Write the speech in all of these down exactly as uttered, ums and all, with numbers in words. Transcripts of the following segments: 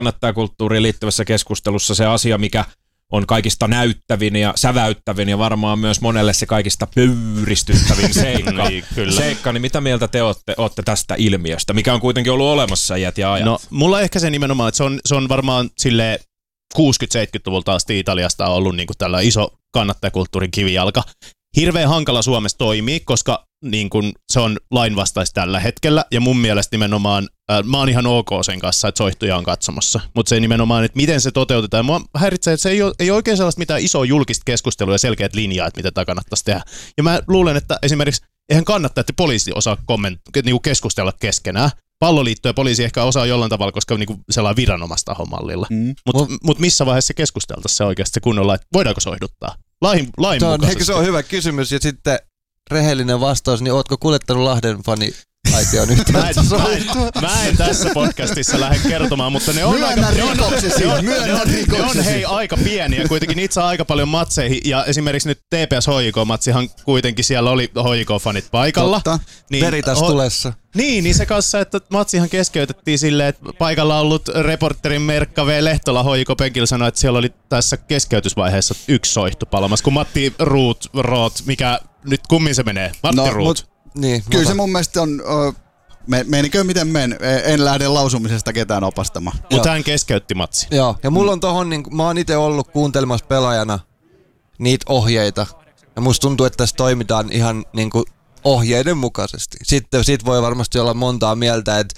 kannattajakulttuuriin liittyvässä keskustelussa se asia, mikä on kaikista näyttävin ja säväyttävin ja varmaan myös monelle se kaikista pöyristyttävin seikka. niin, kyllä. seikka, niin mitä mieltä te olette, olette tästä ilmiöstä, mikä on kuitenkin ollut olemassa iät ja ajat? No, mulla ehkä se nimenomaan, että se on, se on varmaan silleen kuusikymmentä-seitsemänkymmentäluvulta asti Italiasta on ollut niin kuin tällä iso kannattajakulttuurin kivijalka. Hirveän hankala Suomessa toimii, koska niin kun se on lainvastaista tällä hetkellä, ja mun mielestä nimenomaan, äh, mä oon ihan ok sen kanssa, että soihtuja on katsomassa, mutta se nimenomaan, että miten se toteutetaan. Mua häiritsee, että se ei ole, ei ole oikein sellaista mitään isoa julkista keskustelua ja selkeät linjaa, että mitä tämä kannattaisi tehdä. Ja mä luulen, että esimerkiksi eihän kannattaa, että poliisi osaa komment- niinku keskustella keskenään. Palloliitto ja poliisi ehkä osaa jollain tavalla, koska on niinku sellainen viranomaistahon mallilla. Mm. Mutta mut missä vaiheessa se keskusteltaisiin se oikeasti se kunnolla, että voidaanko soihduttaa? Lain, lain se on, mukaisesti. eikö se on hyvä kysymys, ja sitten rehellinen vastaus, niin ootko kuljettanut Lahden fani aitioon yhtään? Mä en, mä, en, mä en tässä podcastissa lähde kertomaan, mutta ne on myönnä aika, rikoksesi, ne on, myönnä ne on, rikoksesi. ne on hei aika pieniä, kuitenkin niitä saa aika paljon matseihin, ja esimerkiksi nyt T P S H J K-matsihan kuitenkin siellä oli H J K-fanit paikalla. Totta, niin, veri tässä tulessa. Niin, niin se kanssa, että matsihan keskeytettiin silleen, että paikalla ollut reporterin Merkka V. Lehtola H J K-penkillä sanoi, että siellä oli tässä keskeytysvaiheessa yksi soihtu palamassa, kun Matti Ruut, Root, mikä nyt kummin se menee? Matti no, Ruut. Mut, niin, kyllä se mun mielestä on, uh, me, menikö miten men, en lähde lausumisesta ketään opastamaan. Mutta hän keskeytti matsi. Joo, ja mulla on tohon, niin, mä oon itse ollut kuuntelemassa pelaajana niitä ohjeita, ja musta tuntuu, että tässä toimitaan ihan niin kuin ohjeiden mukaisesti. Sitten siitä voi varmasti olla montaa mieltä, että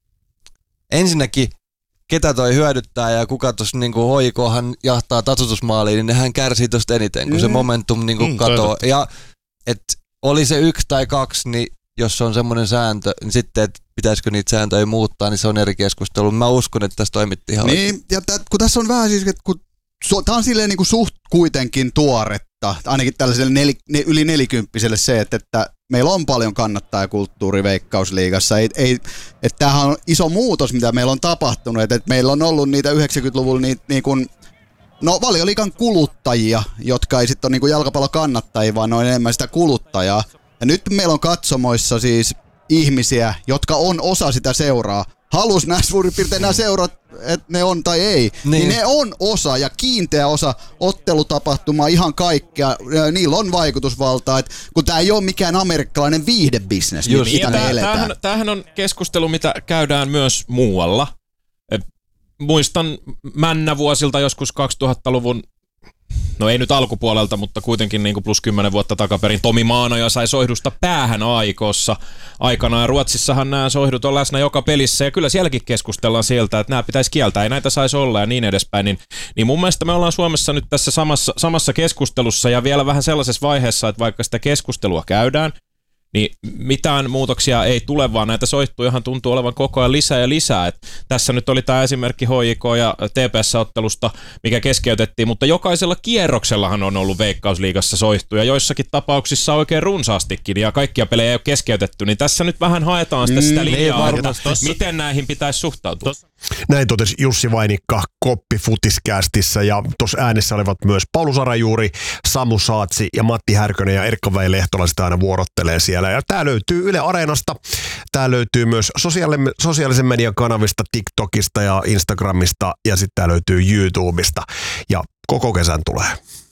ensinnäkin ketä toi hyödyttää ja kuka tuossa niinku H J K:han jahtaa tasoitusmaaliin, niin nehän kärsii tosta eniten, kun mm. se momentum niinku mm, katoo. Ja et oli se yksi tai kaksi, niin jos on semmoinen sääntö, niin sitten, että pitäisikö niitä sääntöjä muuttaa, niin se on eri keskustelu. Mä uskon, että tässä toimittiin ihan niin, oikein. Ja t- kun tässä on vähän siis, että kun tää on silleen niinku suht kuitenkin tuoretta, ainakin tällaiselle nel, ne, yli nelikymppiselle se, että, että meillä on paljon kannattajakulttuuri Veikkausliigassa. Ei, ei, että tämähän on iso muutos, mitä meillä on tapahtunut. Että, että meillä on ollut niitä yhdeksänkymmentäluvulla niitä niin kuin, no Valioliigan kuluttajia, jotka ei sitten ole niin kuin jalkapallokannattajia, vaan ne on enemmän sitä kuluttajaa. Ja nyt meillä on katsomoissa siis ihmisiä, jotka on osa sitä seuraa. Halus nämä suurin piirtein nämä seurat, että ne on tai ei, niin. niin ne on osa ja kiinteä osa ottelutapahtumaa, ihan kaikkea. Niillä on vaikutusvaltaa, että kun tämä ei ole mikään amerikkalainen viihdebisnes, Just, mitä me eletään. Tämähän, tämähän on keskustelu, mitä käydään myös muualla. Muistan männävuosilta joskus kaksituhattaluvun, no ei nyt alkupuolelta, mutta kuitenkin niin kuin plus kymmenen vuotta takaperin Tomi Maanoja sai soihdusta päähän aikoissa. Aikanaan Ruotsissahan nämä soihdut on läsnä joka pelissä ja kyllä sielläkin keskustellaan sieltä, että nämä pitäisi kieltää, ei näitä saisi olla ja niin edespäin. Niin, niin mun mielestä me ollaan Suomessa nyt tässä samassa, samassa keskustelussa ja vielä vähän sellaisessa vaiheessa, että vaikka sitä keskustelua käydään, niin mitään muutoksia ei tule, vaan näitä soihtujahan tuntuu olevan koko ajan lisää ja lisää. Et tässä nyt oli tämä esimerkki H J K ja T P S-ottelusta, mikä keskeytettiin, mutta jokaisella kierroksellahan on ollut Veikkausliigassa soihtuja, joissakin tapauksissa oikein runsaastikin, ja kaikkia pelejä ei ole keskeytetty, niin tässä nyt vähän haetaan sitä, sitä linjaa, että miten näihin pitäisi suhtautua. Näin totesi Jussi Vainikka Koppi Futiscastissa, ja tuossa äänessä olivat myös Paulu Sarajuuri, Samu Saatsi ja Matti Härkönen, ja Erkka V. Lehtola sitä aina vuorottelee siellä. Ja tää löytyy Yle Areenasta, tää löytyy myös sosiaali- sosiaalisen median kanavista, TikTokista ja Instagramista, ja sitten tää löytyy YouTubesta, ja koko kesän tulee.